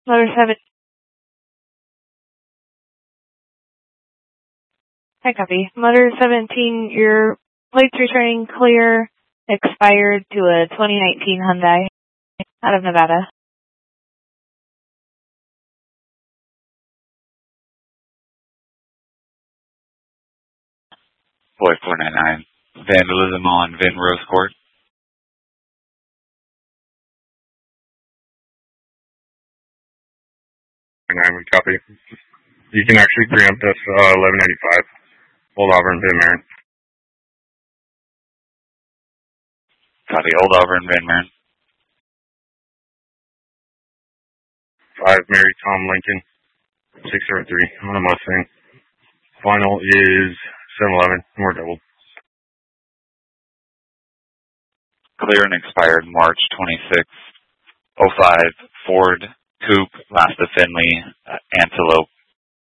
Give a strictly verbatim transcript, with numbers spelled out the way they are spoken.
Motor seven. Hi, copy. Motor seventeen, your plates returning clear, expired to a twenty nineteen Hyundai out of Nevada. Boy four nine nine. Vandalism on Vinton Rose Court. nine, we copy. You can actually preempt us uh, eleven ninety-five. Old Auburn, Van Maren. Copy, Old Auburn, Van Maren. five, Mary Tom Lincoln, six zero three on a Mustang. Final is seven eleven, more double. Clear and expired March twenty-sixth, oh five, Ford, Coupe, Mazda Finley, uh, Antelope,